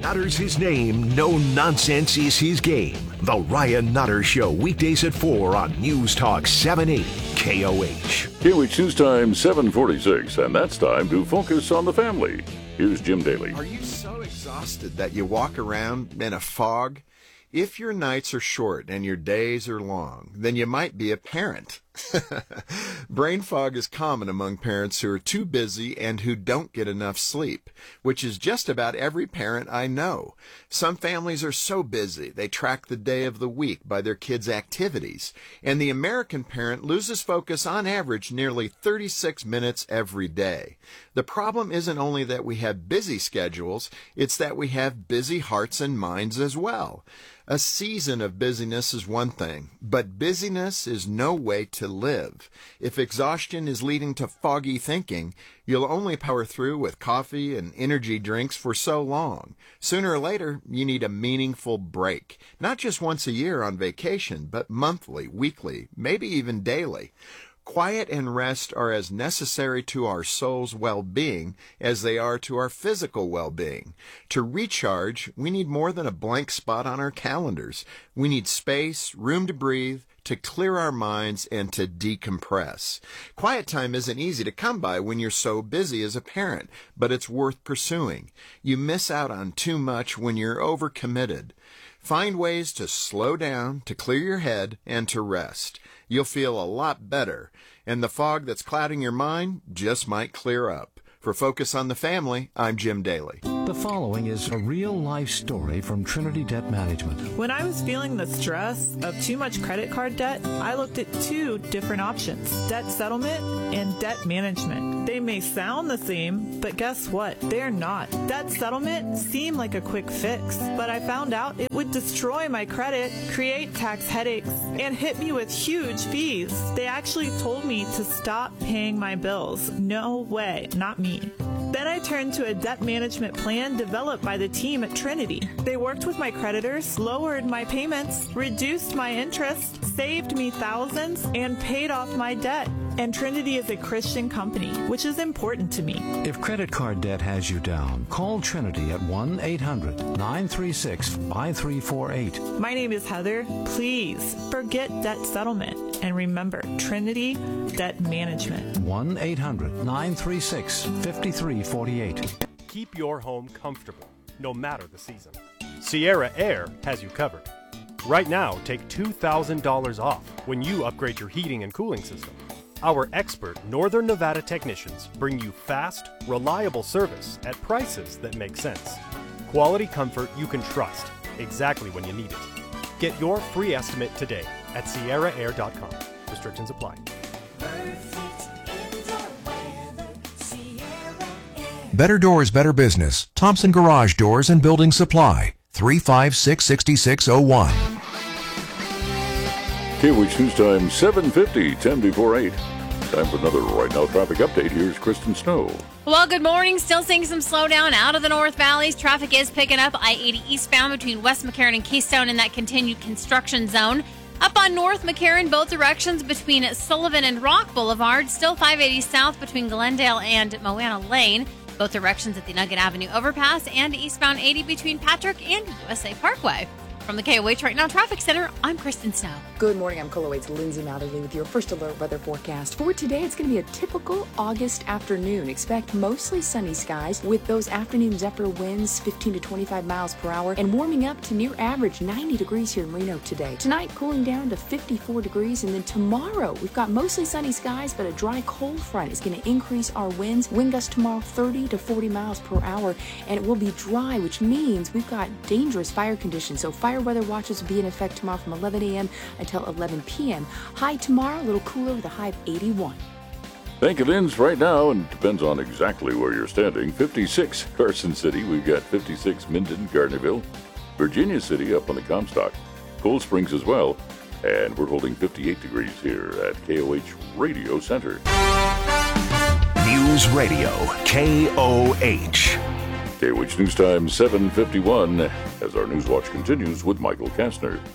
Nutter's his name, no nonsense is his game. The Ryan Nutter Show, weekdays at 4 on News Talk 780 KOH. KOH News Time 7:46, and that's time to focus on the family. Here's Jim Daly. Are you so exhausted that you walk around in a fog? If your nights are short and your days are long, then you might be a parent. Brain fog is common among parents who are too busy and who don't get enough sleep, which is just about every parent I know. Some families are so busy they track the day of the week by their kids' activities, and the American parent loses focus on average nearly 36 minutes every day. The problem isn't only that we have busy schedules, it's that we have busy hearts and minds as well. A season of busyness is one thing, but busyness is no way to live. If exhaustion is leading to foggy thinking, you'll only power through with coffee and energy drinks for so long. Sooner or later, you need a meaningful break. Not just once a year on vacation, but monthly, weekly, maybe even daily. Quiet and rest are as necessary to our soul's well-being as they are to our physical well-being. To recharge, we need more than a blank spot on our calendars. We need space, room to breathe, to clear our minds, and to decompress. Quiet time isn't easy to come by when you're so busy as a parent, but it's worth pursuing. You miss out on too much when you're overcommitted. Find ways to slow down, to clear your head, and to rest. You'll feel a lot better, and the fog that's clouding your mind just might clear up. For Focus on the Family, I'm Jim Daly. The following is a real-life story from Trinity Debt Management. When I was feeling the stress of too much credit card debt, I looked at two different options: debt settlement and debt management. They may sound the same, but guess what? They're not. Debt settlement seemed like a quick fix, but I found out it would destroy my credit, create tax headaches, and hit me with huge fees. They actually told me to stop paying my bills. No way, not me. Then I turned to a debt management plan developed by the team at Trinity. They worked with my creditors, lowered my payments, reduced my interest, saved me thousands, and paid off my debt. And Trinity is a Christian company, which is important to me. If credit card debt has you down, call Trinity at 1-800-936-5348. My name is Heather. Please forget debt settlement and remember Trinity Debt Management. 1-800-936-5348. Keep your home comfortable, no matter the season. Sierra Air has you covered. Right now, take $2,000 off when you upgrade your heating and cooling system. Our expert Northern Nevada technicians bring you fast, reliable service at prices that make sense. Quality comfort you can trust, exactly when you need it. Get your free estimate today at sierraair.com. Restrictions apply. Better Doors, Better Business. Thompson Garage Doors and Building Supply. 356-6601. KOH News Time 7:50, 10 before 8. Time for another Right Now traffic update. Here's Kristen Snow. Well, good morning. Still seeing some slowdown out of the North Valleys. Traffic is picking up I-80 eastbound between West McCarran and Keystone in that continued construction zone. Up on North McCarran, both directions between Sullivan and Rock Boulevard. Still 580 south between Glendale and Moana Lane. Both directions at the Nugget Avenue overpass, and eastbound 80 between Patrick and USA Parkway. From the KOH Right Now Traffic Center, I'm Kristen Snow. Good morning. I'm KOH's Lindsay Matherly with your first alert weather forecast. For today, it's going to be a typical August afternoon. Expect mostly sunny skies with those afternoon zephyr winds 15 to 25 miles per hour and warming up to near average 90 degrees here in Reno today. Tonight, cooling down to 54 degrees. And then tomorrow, we've got mostly sunny skies, but a dry cold front is going to increase our winds. Wind gusts tomorrow 30 to 40 miles per hour, and it will be dry, which means we've got dangerous fire conditions. So fire weather watches will be in effect tomorrow from 11 a.m. until 11 p.m. High tomorrow, a little cooler with a high of 81. Think it ends right now, and depends on exactly where you're standing. 56 Carson City. We've got 56 Minden, Gardnerville. Virginia City up on the Comstock. Cold Springs as well. And we're holding 58 degrees here at KOH Radio Center. News Radio, KOH. KOH News Time 7:51 as our News Watch continues with Michael Kastner.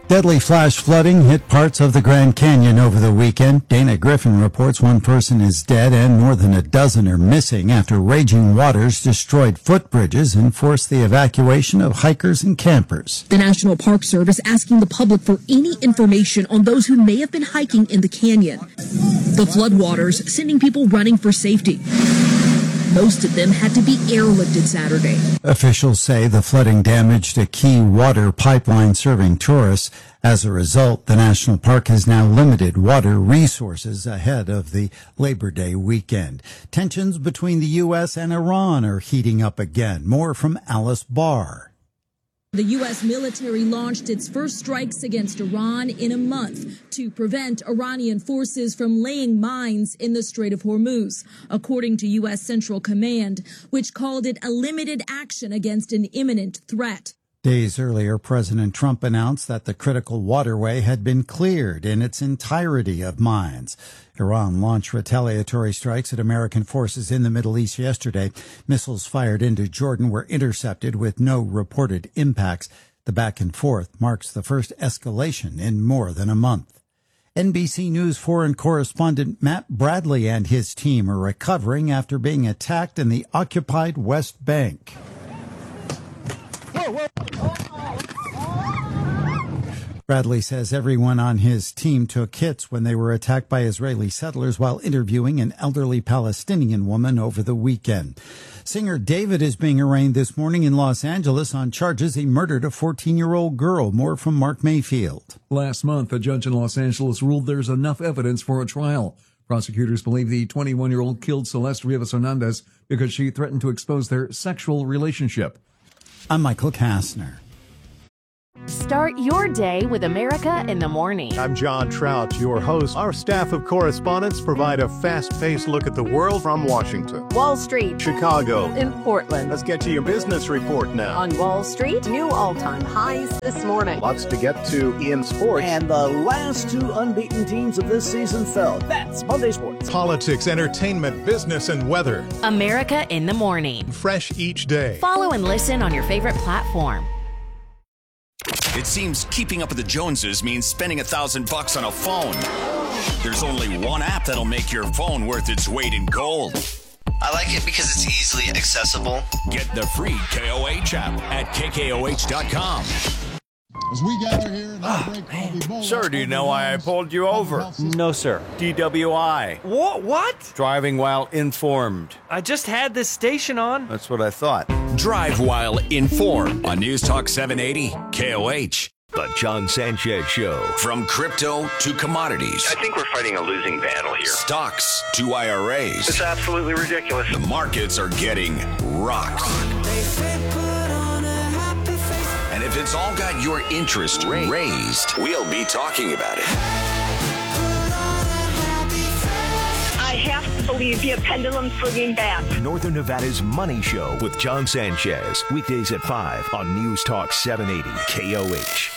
Deadly flash flooding hit parts of the Grand Canyon over the weekend. Dana Griffin reports one person is dead and more than a dozen are missing after raging waters destroyed footbridges and forced the evacuation of hikers and campers. The National Park Service asking the public for any information on those who may have been hiking in the canyon. The floodwaters sending people running for safety. Most of them had to be airlifted Saturday. Officials say the flooding damaged a key water pipeline serving tourists. As a result, the national park has now limited water resources ahead of the Labor Day weekend. Tensions between the U.S. and Iran are heating up again. More from Alice Barr. The U.S. military launched its first strikes against Iran in a month to prevent Iranian forces from laying mines in the Strait of Hormuz, according to U.S. Central Command, which called it a limited action against an imminent threat. Days earlier, President Trump announced that the critical waterway had been cleared in its entirety of mines. Iran launched retaliatory strikes at American forces in the Middle East yesterday. Missiles fired into Jordan were intercepted with no reported impacts. The back and forth marks the first escalation in more than a month. NBC News foreign correspondent Matt Bradley and his team are recovering after being attacked in the occupied West Bank. Bradley says everyone on his team took hits when they were attacked by Israeli settlers while interviewing an elderly Palestinian woman over the weekend. Singer David is being arraigned this morning in Los Angeles on charges he murdered a 14-year-old girl. More from Mark Mayfield. Last month, a judge in Los Angeles ruled there's enough evidence for a trial. Prosecutors believe the 21-year-old killed Celeste Rivas Hernandez because she threatened to expose their sexual relationship. I'm Michael Kastner. Start your day with America in the Morning. I'm John Trout, your host. Our staff of correspondents provide a fast-paced look at the world from Washington, Wall Street, Chicago, in Portland. Let's get to your business report now. On Wall Street, new all-time highs this morning. Lots to get to in sports. And the last two unbeaten teams of this season fell. That's Monday Sports. Politics, entertainment, business, and weather. America in the Morning. Fresh each day. Follow and listen on your favorite platform. It seems keeping up with the Joneses means spending $1,000 on a phone. There's only one app that'll make your phone worth its weight in gold. I like it because it's easily accessible. Get the free KOH app at KKOH.com. As we gather here in break, Sir, do you know why I pulled you over? No, sir. DWI. What? Driving while informed. I just had this station on. That's what I thought. Drive while informed on News Talk 780 KOH. The John Sanchez Show. From crypto to commodities. I think we're fighting a losing battle here. Stocks to IRAs. It's absolutely ridiculous. The markets are getting rocked. And if it's all got your interest raised, we'll be talking about it. I have to believe the pendulum swinging back. Northern Nevada's Money Show with John Sanchez. Weekdays at 5 on News Talk 780 KOH.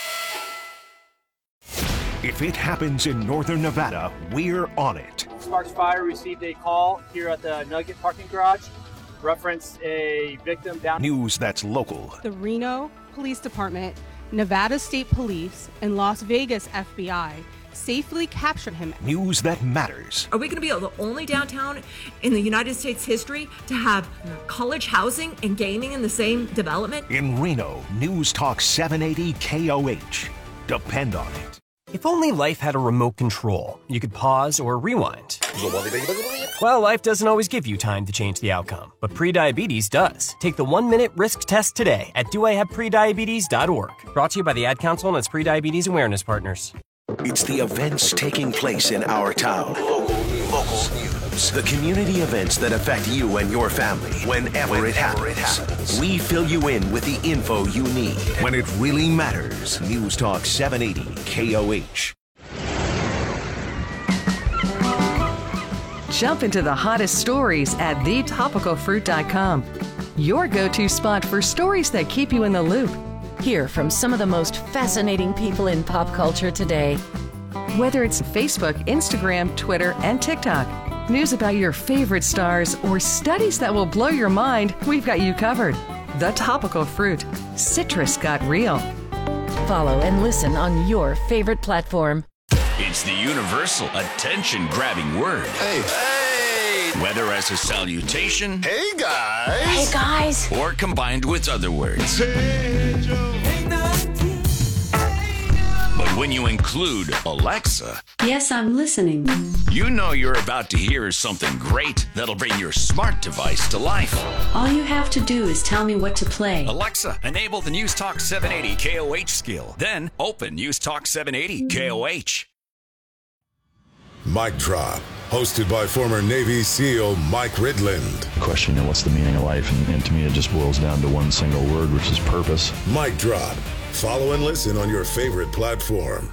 If it happens in Northern Nevada, we're on it. Sparks Fire received a call here at the Nugget parking garage. Referenced a victim down. News that's local. The Reno Police Department, Nevada State Police, and Las Vegas FBI safely captured him. News that matters. Are we going to be the only downtown in the United States history to have college housing and gaming in the same development? In Reno, News Talk 780 KOH. Depend on it. If only life had a remote control, you could pause or rewind. Well, life doesn't always give you time to change the outcome, but prediabetes does. Take the 1-minute risk test today at doihaveprediabetes.org. Brought to you by the Ad Council and its Prediabetes Awareness Partners. It's the events taking place in our town. Local news. The community events that affect you and your family whenever it happens. We fill you in with the info you need when it really matters. News Talk 780 KOH. Jump into the hottest stories at thetopicalfruit.com. Your go-to spot for stories that keep you in the loop. Hear from some of the most fascinating people in pop culture today. Whether it's Facebook, Instagram, Twitter, and TikTok, news about your favorite stars, or studies that will blow your mind, we've got you covered. The Topical Fruit. Citrus got real. Follow and listen on your favorite platform. It's the universal attention-grabbing word. Hey! Whether as a salutation, hey guys! Hey guys! Or combined with other words. Hey Joe! But when you include Alexa, yes, I'm listening. You know you're about to hear something great that'll bring your smart device to life. All you have to do is tell me what to play. Alexa, enable the News Talk 780 KOH skill. Then open News Talk 780 KOH. Mic Drop, hosted by former Navy SEAL Mike Ridland. Question, what's the meaning of life? And to me, it just boils down to one single word, which is purpose. Mic Drop. Follow and listen on your favorite platform.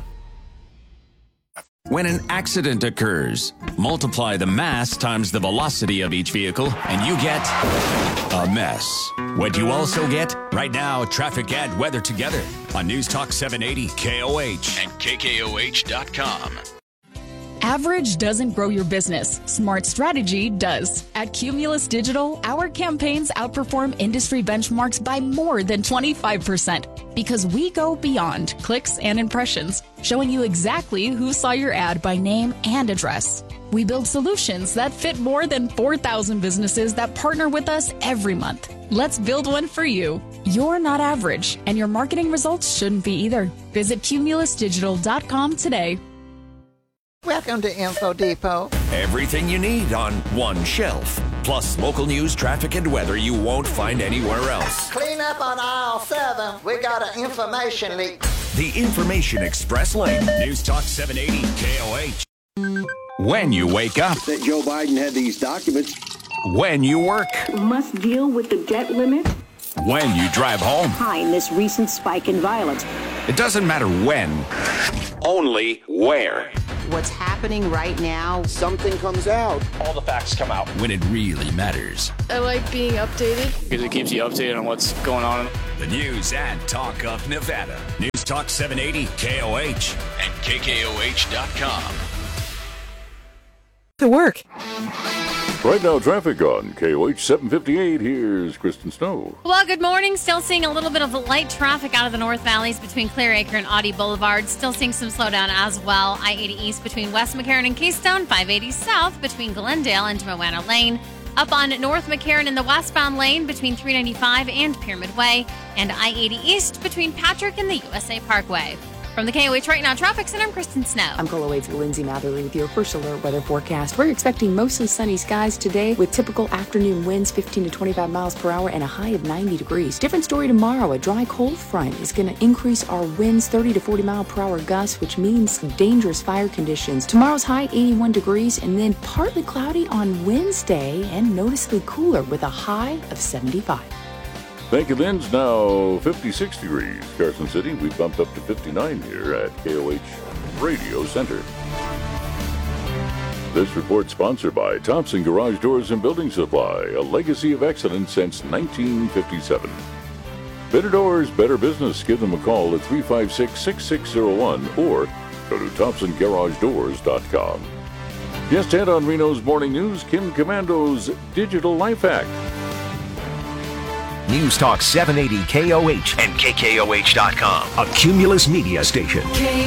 When an accident occurs, multiply the mass times the velocity of each vehicle, and you get a mess. What you also get? Right now, traffic and weather together on News Talk 780 KOH and KKOH.com. Average doesn't grow your business. Smart strategy does. At Cumulus Digital, our campaigns outperform industry benchmarks by more than 25% because we go beyond clicks and impressions, showing you exactly who saw your ad by name and address. We build solutions that fit more than 4,000 businesses that partner with us every month. Let's build one for you. You're not average, and your marketing results shouldn't be either. Visit cumulusdigital.com today. Welcome to Info Depot. Everything you need on one shelf. Plus local news, traffic, and weather you won't find anywhere else. Clean up on aisle 7. We got an information leak. The Information Express Lane. News Talk 780 KOH. When you wake up. That Joe Biden had these documents. When you work. Must deal with the debt limit. When you drive home. Behind this recent spike in violence. It doesn't matter when, only where. What's happening right now, something comes out. All the facts come out. When it really matters. I like being updated. Because it keeps you updated on what's going on. The news and talk of Nevada. News Talk 780 KOH and KKOH.com. To work. Right now, traffic on KOH 758. Here's Kristen Snow. Well, good morning. Still seeing a little bit of light traffic out of the North Valleys between Clearacre and Audie Boulevard. Still seeing some slowdown as well. I-80 East between West McCarran and Keystone. 580 South between Glendale and Moana Lane. Up on North McCarran in the westbound lane between 395 and Pyramid Way. And I-80 East between Patrick and the USA Parkway. From the KOH Right Now Traffic Center, I'm Kristen Snow. I'm Cola Waits with Lindsay Matherly with your first alert weather forecast. We're expecting mostly sunny skies today with typical afternoon winds 15 to 25 miles per hour and a high of 90 degrees. Different story tomorrow. A dry cold front is going to increase our winds 30 to 40 mile per hour gusts, which means dangerous fire conditions. Tomorrow's high 81 degrees and then partly cloudy on Wednesday and noticeably cooler with a high of 75. Thank you, Lynn's now 56 degrees. Carson City, we bumped up to 59 here at KOH Radio Center. This report sponsored by Thompson Garage Doors and Building Supply, a legacy of excellence since 1957. Better doors, better business. Give them a call at 356-6601 or go to ThompsonGarageDoors.com. Just ahead on Reno's Morning News, Kim Commando's Digital Life Hack. News Talk 780 KOH and KKOH.com, a Cumulus media station.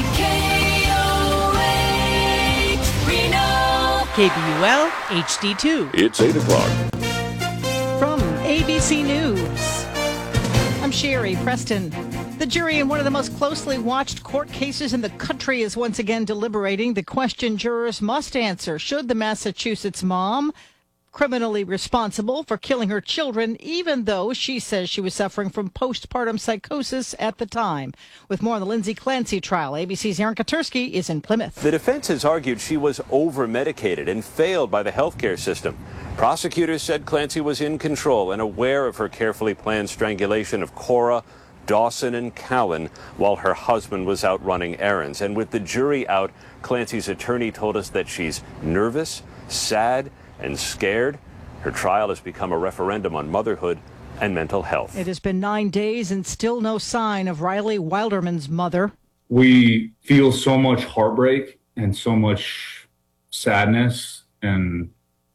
KKOH Reno. KBUL HD2. It's 8 o'clock. From ABC News, I'm Sherry Preston. The jury in one of the most closely watched court cases in the country is once again deliberating the question jurors must answer. Should the Massachusetts mom criminally responsible for killing her children, even though she says she was suffering from postpartum psychosis at the time? With more on the Lindsay Clancy trial, ABC's Aaron Katursky is in Plymouth. The defense has argued she was over-medicated and failed by the healthcare system. Prosecutors said Clancy was in control and aware of her carefully planned strangulation of Cora, Dawson, and Callan while her husband was out running errands. And with the jury out, Clancy's attorney told us that she's nervous, sad, and scared. Her trial has become a referendum on motherhood and mental health. It has been 9 days and still no sign of Riley Wilderman's mother. We feel so much heartbreak and so much sadness and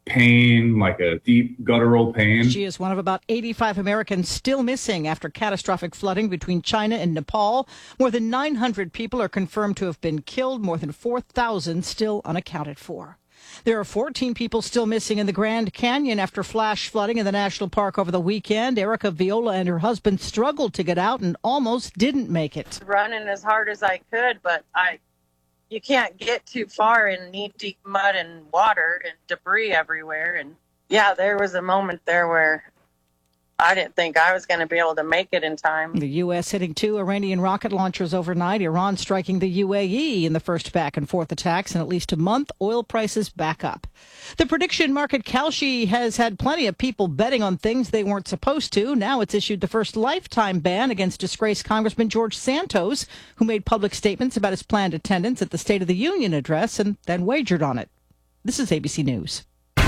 pain, like a deep guttural pain. She is one of about 85 Americans still missing after catastrophic flooding between China and Nepal. More than 900 people are confirmed to have been killed, more than 4,000 still unaccounted for. There are 14 people still missing in the Grand Canyon after flash flooding in the national park over the weekend. Erica Viola and her husband struggled to get out and almost didn't make it. Running as hard as I could, but you can't get too far in knee-deep mud and water and debris everywhere. And yeah, there was a moment there where I didn't think I was going to be able to make it in time. The U.S. hitting 2 Iranian rocket launchers overnight. Iran striking the UAE in the first back-and-forth attacks in at least a month. Oil prices back up. The prediction market Kalshi has had plenty of people betting on things they weren't supposed to. Now it's issued the first lifetime ban against disgraced Congressman George Santos, who made public statements about his planned attendance at the State of the Union address and then wagered on it. This is ABC News.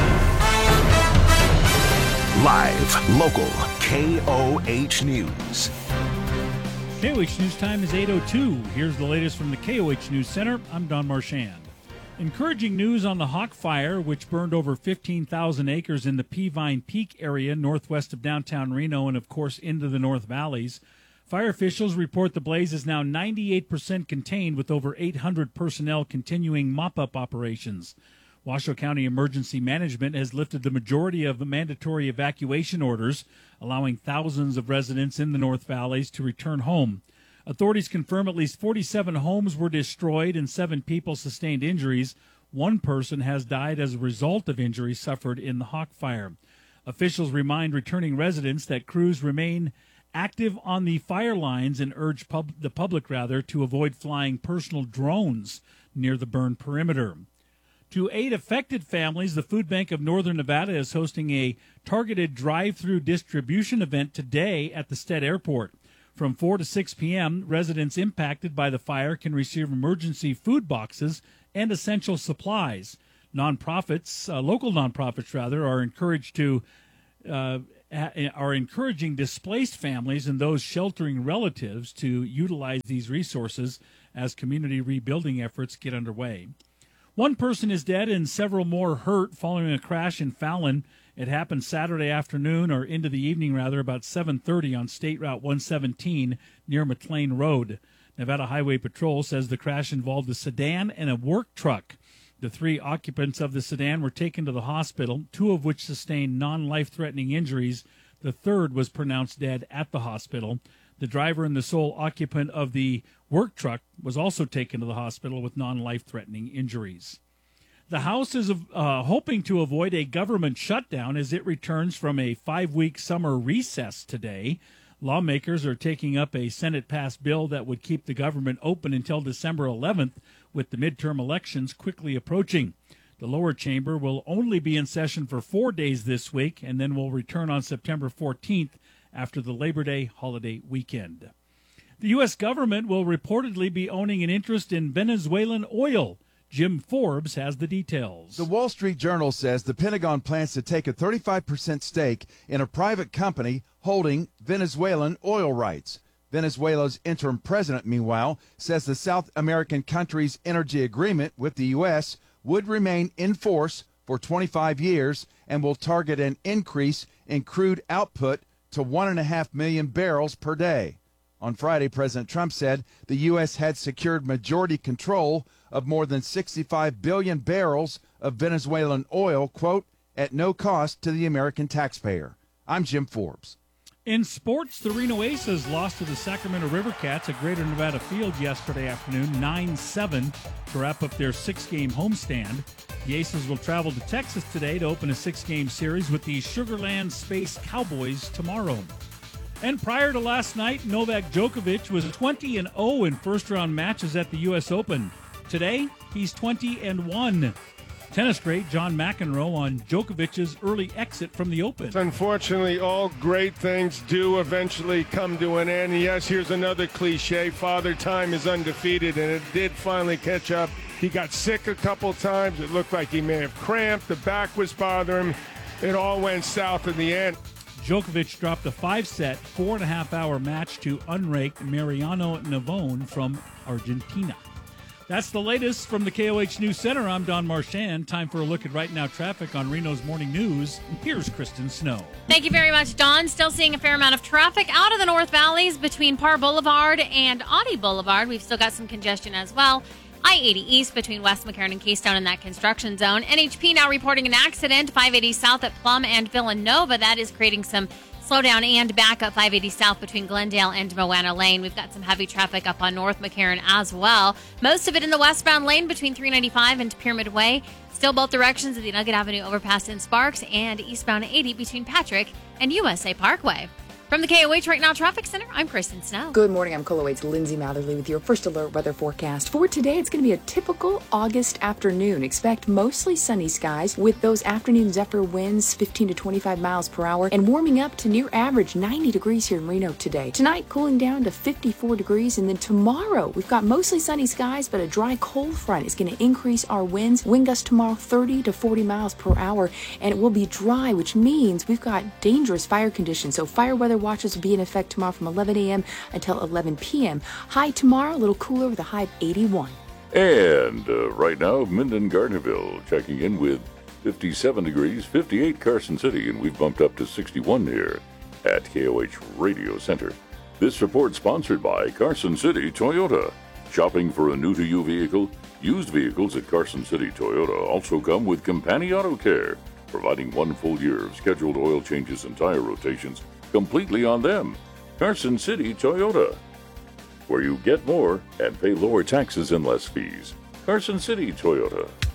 Live, local, KOH News. KOH News time is 8:02. Here's the latest from the KOH News Center. I'm Don Marchand. Encouraging news on the Hawk Fire, which burned over 15,000 acres in the Peavine Peak area northwest of downtown Reno and, of course, into the North Valleys. Fire officials report the blaze is now 98% contained, with over 800 personnel continuing mop-up operations. Washoe County Emergency Management has lifted the majority of the mandatory evacuation orders, allowing thousands of residents in the North Valleys to return home. Authorities confirm at least 47 homes were destroyed and 7 people sustained injuries. 1 person has died as a result of injuries suffered in the Hawk Fire. Officials remind returning residents that crews remain active on the fire lines and urge the public to avoid flying personal drones near the burn perimeter. To aid affected families, the Food Bank of Northern Nevada is hosting a targeted drive-through distribution event today at the Stead Airport. From 4 to 6 p.m., residents impacted by the fire can receive emergency food boxes and essential supplies. Local nonprofits are encouraging displaced families and those sheltering relatives to utilize these resources as community rebuilding efforts get underway. 1 person is dead and several more hurt following a crash in Fallon. It happened Saturday afternoon, or into the evening rather, about 7:30 on State Route 117 near McLean Road. Nevada Highway Patrol says the crash involved a sedan and a work truck. The 3 occupants of the sedan were taken to the hospital, 2 of which sustained non-life-threatening injuries. The 3rd was pronounced dead at the hospital. The driver and the sole occupant of the work truck was also taken to the hospital with non-life-threatening injuries. The House is hoping to avoid a government shutdown as it returns from a 5-week summer recess today. Lawmakers are taking up a Senate-passed bill that would keep the government open until December 11th, with the midterm elections quickly approaching. The lower chamber will only be in session for 4 days this week and then will return on September 14th after the Labor Day holiday weekend. The U.S. government will reportedly be owning an interest in Venezuelan oil. Jim Forbes has the details. The Wall Street Journal says the Pentagon plans to take a 35% stake in a private company holding Venezuelan oil rights. Venezuela's interim president, meanwhile, says the South American country's energy agreement with the U.S. would remain in force for 25 years and will target an increase in crude output to 1.5 million barrels per day. On Friday, President Trump said the U.S. had secured majority control of more than 65 billion barrels of Venezuelan oil, quote, at no cost to the American taxpayer. I'm Jim Forbes. In sports, the Reno Aces lost to the Sacramento River Cats at Greater Nevada Field yesterday afternoon, 9-7, to wrap up their 6-game homestand. The Aces will travel to Texas today to open a 6-game series with the Sugarland Space Cowboys tomorrow. And prior to last night, Novak Djokovic was 20-0 in first-round matches at the U.S. Open. Today, he's 20-1. Tennis great John McEnroe on Djokovic's early exit from the Open. Unfortunately, all great things do eventually come to an end. Yes, here's another cliche. Father Time is undefeated, and it did finally catch up. He got sick a couple times. It looked like he may have cramped. The back was bothering him. It all went south in the end. Djokovic dropped a 5-set, 4.5-hour match to unranked Mariano Navone from Argentina. That's the latest from the KOH News Center. I'm Don Marchand. Time for a look at Right Now traffic on Reno's Morning News. Here's Kristen Snow. Thank you very much, Don. Still seeing a fair amount of traffic out of the North Valleys between Parr Boulevard and Audie Boulevard. We've still got some congestion as well. I-80 East between West McCarran and Keystone in that construction zone. NHP now reporting an accident, 580 South at Plum and Villanova. That is creating some slowdown and backup 580 South between Glendale and Moana Lane. We've got some heavy traffic up on North McCarran as well. Most of it in the westbound lane between 395 and Pyramid Way. Still both directions of the Nugget Avenue overpass in Sparks and eastbound 80 between Patrick and USA Parkway. From the KOH Right Now Traffic Center, I'm Kristen Snow. Good morning. I'm KOLO 8's Lindsay Matherly with your first alert weather forecast. For today, it's going to be a typical August afternoon. Expect mostly sunny skies with those afternoon zephyr winds 15 to 25 miles per hour and warming up to near average 90 degrees here in Reno today. Tonight, cooling down to 54 degrees. And then tomorrow, we've got mostly sunny skies, but a dry cold front is going to increase our winds. Wind gusts tomorrow 30 to 40 miles per hour. And it will be dry, which means we've got dangerous fire conditions. So fire weather watches will be in effect tomorrow from 11 a.m. until 11 p.m. High tomorrow, a little cooler with a high of 81. And right now, Minden Gardnerville checking in with 57 degrees, 58 Carson City, and we've bumped up to 61 here at KOH Radio Center. This report sponsored by Carson City Toyota. Shopping for a new-to-you vehicle? Used vehicles at Carson City Toyota also come with Compani Auto Care, providing 1 full year of scheduled oil changes and tire rotations completely on them. Carson City Toyota, where you get more and pay lower taxes and less fees. Carson City Toyota.